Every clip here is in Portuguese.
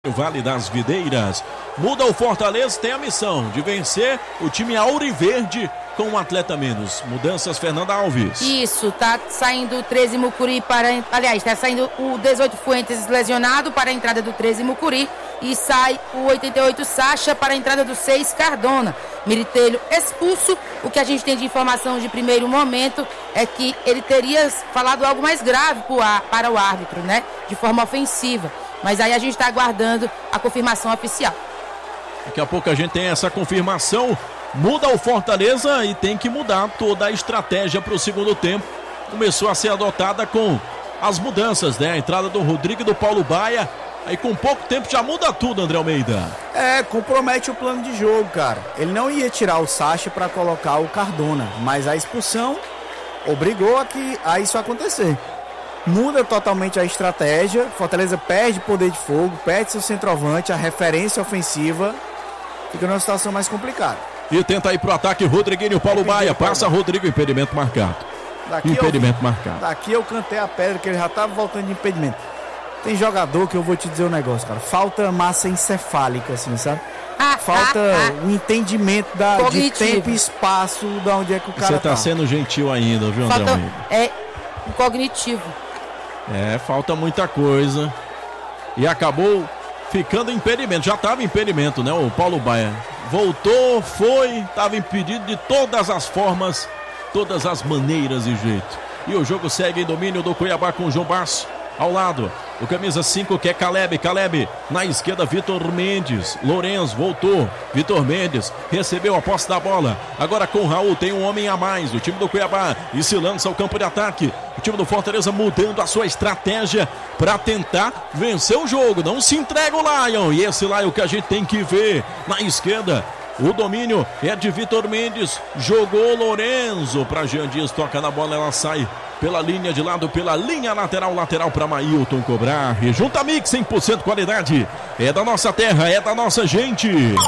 Vale das Videiras. Muda o Fortaleza, tem a missão de vencer o time Auriverde com um atleta menos. Mudanças, Fernanda Alves. Isso, tá saindo o 13 Mucuri para... Aliás, tá saindo o 18 Fuentes lesionado para a entrada do 13 Mucuri e sai o 88 Sacha para a entrada do 6 Cardona. Miritelho expulso. O que a gente tem de informação de primeiro momento é que ele teria falado algo mais grave para o árbitro, né? De forma ofensiva. Mas aí a gente está aguardando a confirmação oficial. Daqui a pouco a gente tem essa confirmação. Muda o Fortaleza e tem que mudar toda a estratégia para o segundo tempo. Começou a ser adotada com as mudanças, né? A entrada do Rodrigo e do Paulo Baia. Aí com pouco tempo já muda tudo, André Almeida. Compromete o plano de jogo, cara. Ele não ia tirar o Sacha para colocar o Cardona, mas a expulsão obrigou a isso acontecer. Muda totalmente a estratégia. Fortaleza perde poder de fogo, perde seu centroavante, a referência ofensiva. Fica numa situação mais complicada. E tenta ir pro ataque Rodriguinho, Paulo Baia. Passa Rodrigo, impedimento marcado. Marcado. Daqui eu cantei a pedra que ele já estava voltando de impedimento. Tem jogador que eu vou te dizer um negócio, cara. Falta massa encefálica, assim, sabe? Falta o entendimento de tempo e espaço de onde é que o cara tá. Você tá sendo gentil ainda, viu, André Almeida? É cognitivo. Falta muita coisa. E acabou ficando impedimento. Já estava impedimento, né? O Paulo Baia voltou, estava impedido de todas as formas, todas as maneiras e jeito. E o jogo segue em domínio do Cuiabá com o João Basso. Ao lado, o camisa 5 que é Caleb, na esquerda Vitor Mendes, Lourenço voltou, Vitor Mendes recebeu a posse da bola, agora com o Raul tem um homem a mais, o time do Cuiabá, e se lança ao campo de ataque, o time do Fortaleza mudando a sua estratégia para tentar vencer o jogo, não se entrega o Lion, e esse Lion que a gente tem que ver, na esquerda, o domínio é de Vitor Mendes, jogou Lourenço para Jean Dias, toca na bola, ela sai pela linha de lado, pela linha lateral para Mailton cobrar. Junta Mix 100% qualidade. É da nossa terra, é da nossa gente.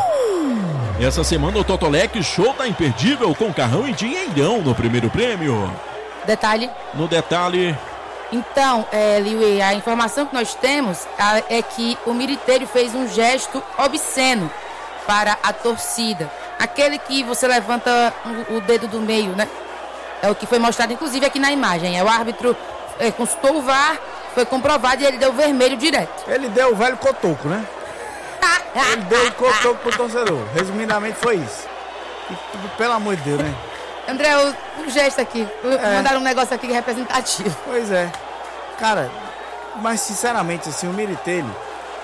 Essa semana o Totolec show tá imperdível com carrão e dinheirão no primeiro prêmio. No detalhe. Então, Liuê, a informação que nós temos é que o Miritelho fez um gesto obsceno para a torcida. Aquele que você levanta o dedo do meio, né? É o que foi mostrado, inclusive, aqui na imagem. O árbitro consultou o VAR, foi comprovado e ele deu vermelho direto. Ele deu o velho cotoco, né? Ele deu o cotoco pro torcedor. Resumidamente foi isso. E, pelo amor de Deus, né? André, o gesto aqui. Mandaram um negócio aqui representativo. Pois é. Cara, mas sinceramente, assim, o Miritelho...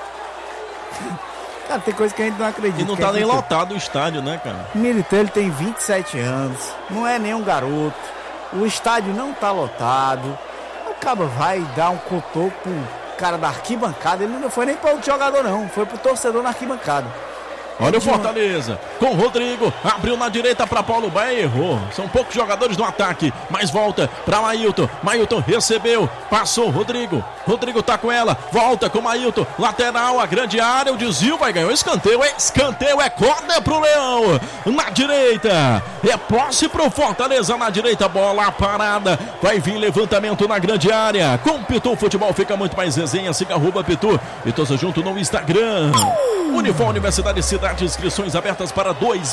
Cara, tem coisa que a gente não acredita. E não tá nem lotado o estádio, né, cara? O Miritelho tem 27 anos, não é nenhum garoto. O estádio não tá lotado. O cara vai dar um cotoco pro cara da arquibancada. Ele não foi nem para o jogador, não. Foi pro torcedor na arquibancada. Olha o Fortaleza, com o Rodrigo, abriu na direita para Paulo Baia, errou. São poucos jogadores no ataque, mas volta para Mailton. Mailton recebeu, passou Rodrigo tá com ela, volta com Mailton, lateral, a grande área, o desvio vai ganhar o escanteio, é corda pro Leão, na direita, é posse pro Fortaleza na direita, bola parada, vai vir levantamento na grande área, com Pitu Futebol fica muito mais resenha, siga @Pitu e todos junto no Instagram. Unifor Universidade Cidade, inscrições abertas para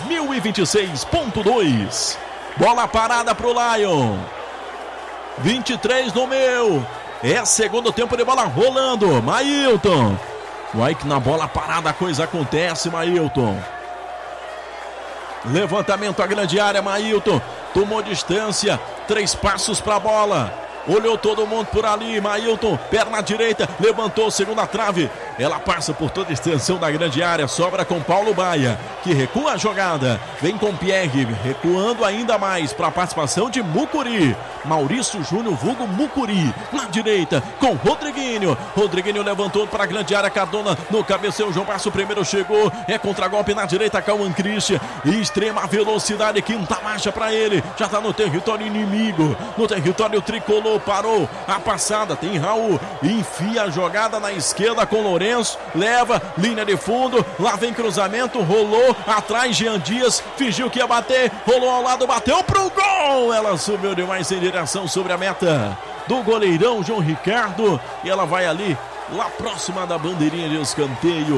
2026.2. Bola parada pro Lion. 23 no meu. É segundo tempo de bola rolando. Mailton. Vai que na bola parada a coisa acontece, Mailton. Levantamento à grande área, Mailton. Tomou distância. 3 passos para a bola. Olhou todo mundo por ali, Mailton, perna direita, levantou, segunda trave. Ela passa por toda a extensão da grande área, sobra com Paulo Baia, que recua a jogada. Vem com Pierre, recuando ainda mais para a participação de Mucuri. Maurício Júnior, vulgo Mucuri, na direita, com Rodriguinho. Rodriguinho levantou para a grande área, Cardona no cabeceio, João Basso primeiro chegou. É contragolpe na direita, Cauã Christian. Extrema velocidade, quinta marcha para ele. Já está no território inimigo, no território tricolor. Parou a passada, tem Raul, enfia a jogada na esquerda com Lourenço, leva, linha de fundo, lá vem cruzamento, rolou, atrás Jean Dias, fingiu que ia bater, rolou ao lado, bateu pro gol, ela subiu demais em direção sobre a meta do goleirão João Ricardo, e ela vai ali lá próxima da bandeirinha de escanteio.